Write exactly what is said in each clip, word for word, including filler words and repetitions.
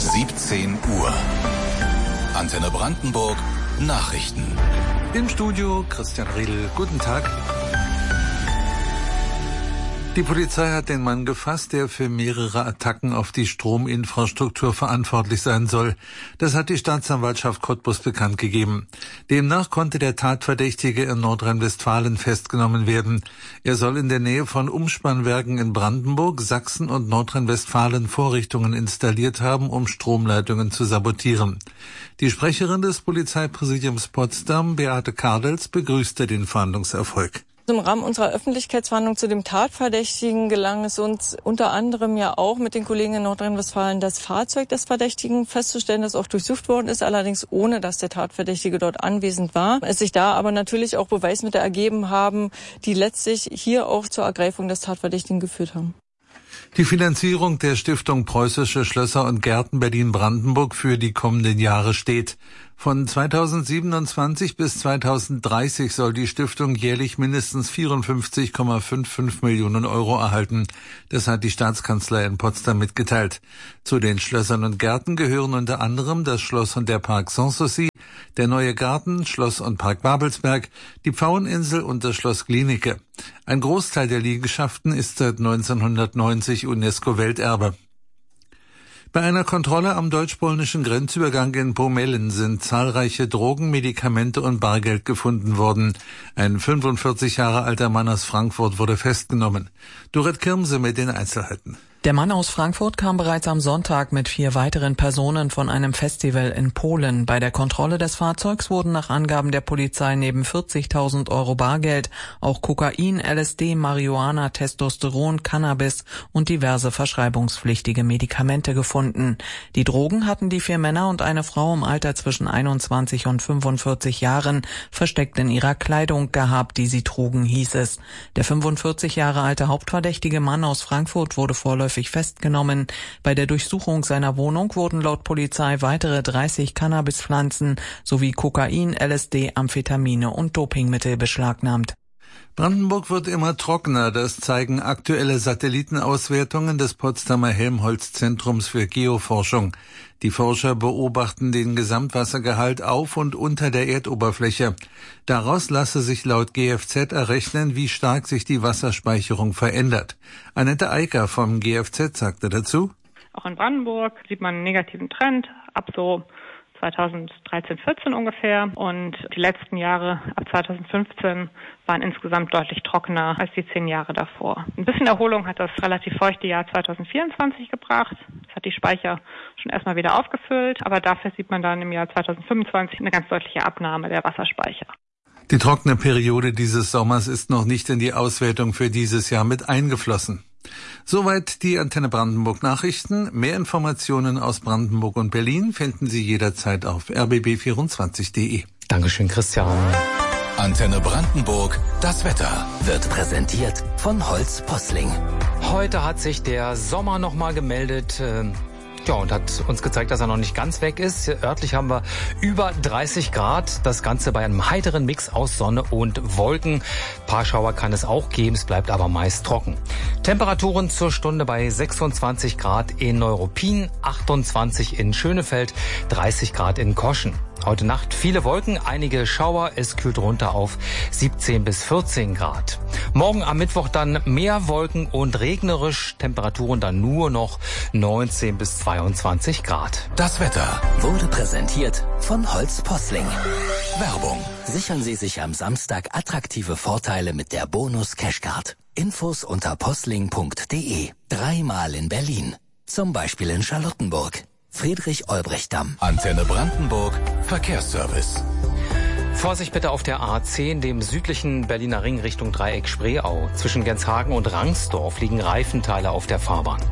siebzehn Uhr. Antenne Brandenburg Nachrichten. Im Studio Christian Riedel. Guten Tag. Die Polizei hat den Mann gefasst, der für mehrere Attacken auf die Strominfrastruktur verantwortlich sein soll. Das hat die Staatsanwaltschaft Cottbus bekannt gegeben. Demnach konnte der Tatverdächtige in Nordrhein-Westfalen festgenommen werden. Er soll in der Nähe von Umspannwerken in Brandenburg, Sachsen und Nordrhein-Westfalen Vorrichtungen installiert haben, um Stromleitungen zu sabotieren. Die Sprecherin des Polizeipräsidiums Potsdam, Beate Kardels, begrüßte den Fahndungserfolg. Im Rahmen unserer Öffentlichkeitsverhandlung zu dem Tatverdächtigen gelang es uns unter anderem ja auch mit den Kollegen in Nordrhein-Westfalen das Fahrzeug des Verdächtigen festzustellen, das auch durchsucht worden ist, allerdings ohne, dass der Tatverdächtige dort anwesend war. Es sich da aber natürlich auch Beweismittel ergeben haben, die letztlich hier auch zur Ergreifung des Tatverdächtigen geführt haben. Die Finanzierung der Stiftung Preußische Schlösser und Gärten Berlin-Brandenburg für die kommenden Jahre steht. Von zweitausendsiebenundzwanzig bis zweitausenddreißig soll die Stiftung jährlich mindestens vierundfünfzig Komma fünfundfünfzig Millionen Euro erhalten. Das hat die Staatskanzlei in Potsdam mitgeteilt. Zu den Schlössern und Gärten gehören unter anderem das Schloss und der Park Sanssouci, der Neue Garten, Schloss und Park Babelsberg, die Pfaueninsel und das Schloss Glienicke. Ein Großteil der Liegenschaften ist seit neunzehnhundertneunzig UNESCO-Welterbe. Bei einer Kontrolle am deutsch-polnischen Grenzübergang in Pomellen sind zahlreiche Drogen, Medikamente und Bargeld gefunden worden. Ein fünfundvierzig Jahre alter Mann aus Frankfurt wurde festgenommen. Dorrit Kirmse mit den Einzelheiten. Der Mann aus Frankfurt kam bereits am Sonntag mit vier weiteren Personen von einem Festival in Polen. Bei der Kontrolle des Fahrzeugs wurden nach Angaben der Polizei neben vierzigtausend Euro Bargeld auch Kokain, L S D, Marihuana, Testosteron, Cannabis und diverse verschreibungspflichtige Medikamente gefunden. Die Drogen hatten die vier Männer und eine Frau im Alter zwischen einundzwanzig und fünfundvierzig Jahren versteckt in ihrer Kleidung gehabt, die sie trugen, hieß es. Der fünfundvierzig Jahre alte hauptverdächtige Mann aus Frankfurt wurde vorläufig festgenommen. Bei der Durchsuchung seiner Wohnung wurden laut Polizei weitere dreißig Cannabispflanzen sowie Kokain, L S D, Amphetamine und Dopingmittel beschlagnahmt. Brandenburg wird immer trockener, das zeigen aktuelle Satellitenauswertungen des Potsdamer Helmholtz-Zentrums für Geoforschung. Die Forscher beobachten den Gesamtwassergehalt auf und unter der Erdoberfläche. Daraus lasse sich laut G F Z errechnen, wie stark sich die Wasserspeicherung verändert. Annette Eicker vom G F Z sagte dazu: Auch in Brandenburg sieht man einen negativen Trend ab so zweitausenddreizehn vierzehn ungefähr, und die letzten Jahre ab zweitausendfünfzehn waren insgesamt deutlich trockener als die zehn Jahre davor. Ein bisschen Erholung hat das relativ feuchte Jahr zweitausendvierundzwanzig gebracht. Das hat die Speicher schon erstmal wieder aufgefüllt, aber dafür sieht man dann im Jahr zweitausendfünfundzwanzig eine ganz deutliche Abnahme der Wasserspeicher. Die trockene Periode dieses Sommers ist noch nicht in die Auswertung für dieses Jahr mit eingeflossen. Soweit die Antenne Brandenburg Nachrichten. Mehr Informationen aus Brandenburg und Berlin finden Sie jederzeit auf r b b vierundzwanzig punkt d e. Dankeschön, Christian. Antenne Brandenburg, das Wetter wird präsentiert von Holz Posling. Heute hat sich der Sommer nochmal gemeldet. Ja, und hat uns gezeigt, dass er noch nicht ganz weg ist. Örtlich haben wir über dreißig Grad. Das Ganze bei einem heiteren Mix aus Sonne und Wolken. Ein paar Schauer kann es auch geben, es bleibt aber meist trocken. Temperaturen zur Stunde bei sechsundzwanzig Grad in Neuruppin, achtundzwanzig in Schönefeld, dreißig Grad in Koschen. Heute Nacht viele Wolken, einige Schauer, es kühlt runter auf siebzehn bis vierzehn Grad. Morgen am Mittwoch dann mehr Wolken und regnerisch, Temperaturen dann nur noch neunzehn bis zweiundzwanzig Grad. Das Wetter wurde präsentiert von Holz Posling. Werbung. Sichern Sie sich am Samstag attraktive Vorteile mit der Bonus Cashcard. Infos unter posling punkt d e. Dreimal in Berlin. Zum Beispiel in Charlottenburg. Friedrich-Olbrecht-Damm. Antenne Brandenburg, Verkehrsservice. Vorsicht bitte auf der A zehn, dem südlichen Berliner Ring Richtung Dreieck Spreeau. Zwischen Genshagen und Rangsdorf liegen Reifenteile auf der Fahrbahn.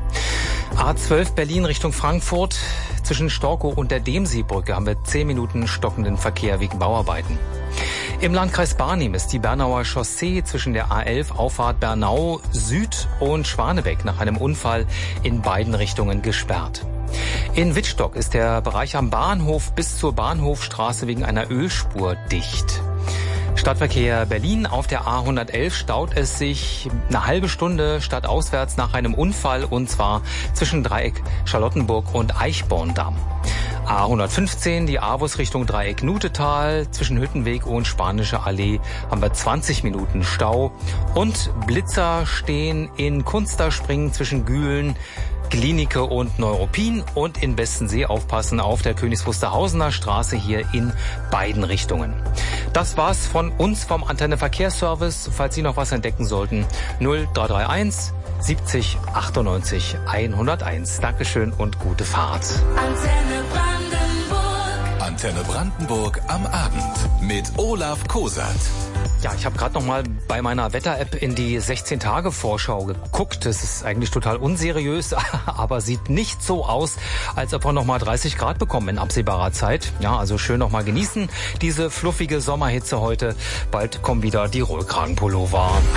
A zwölf Berlin Richtung Frankfurt. Zwischen Storkow und der Demseebrücke haben wir zehn Minuten stockenden Verkehr wegen Bauarbeiten. Im Landkreis Barnim ist die Bernauer Chaussee zwischen der A elf Auffahrt Bernau Süd und Schwanebeck nach einem Unfall in beiden Richtungen gesperrt. In Wittstock ist der Bereich am Bahnhof bis zur Bahnhofstraße wegen einer Ölspur dicht. Stadtverkehr Berlin. Auf der A hundertelf staut es sich eine halbe Stunde stadtauswärts nach einem Unfall, und zwar zwischen Dreieck Charlottenburg und Eichborndamm. A hundertfünfzehn, die A W U S Richtung Dreieck Nutetal. Zwischen Hüttenweg und Spanische Allee haben wir zwanzig Minuten Stau. Und Blitzer stehen in Kunsterspringen zwischen Gülen, Klinike und Neuruppin, und in Bestensee aufpassen auf der Königs Wusterhausener Straße hier in beiden Richtungen. Das war's von uns vom Antenne Verkehrsservice. Falls Sie noch was entdecken sollten, null drei drei eins siebzig achtundneunzig hunderteins. Dankeschön und gute Fahrt. Antenne Brandenburg. Antenne Brandenburg am Abend mit Olaf Kosat. Ja, ich habe gerade noch mal bei meiner Wetter-App in die sechzehn-Tage-Vorschau geguckt. Das ist eigentlich total unseriös, aber sieht nicht so aus, als ob wir noch mal dreißig Grad bekommen in absehbarer Zeit. Ja, also schön noch mal genießen, diese fluffige Sommerhitze heute. Bald kommen wieder die Rollkragenpullover.